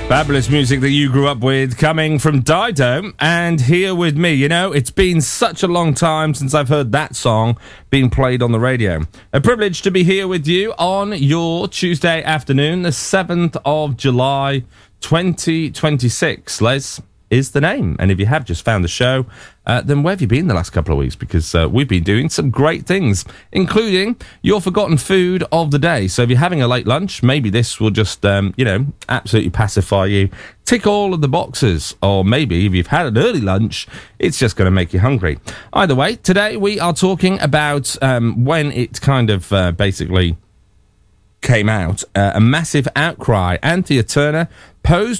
Fabulous music that you grew up with coming from Dido, and here with me. You know, it's been such a long time since I've heard that song being played on the radio. A privilege to be here with you on your Tuesday afternoon, the 7th of July, 2026. Les is the name, and if you have just found the show, then where have you been the last couple of weeks? Because we've been doing some great things, including your forgotten food of the day. So if you're having a late lunch, maybe this will just, absolutely pacify you, tick all of the boxes. Or maybe if you've had an early lunch, it's just going to make you hungry. Either way, today we are talking about when it kind of basically came out, a massive outcry. Anthea Turner posed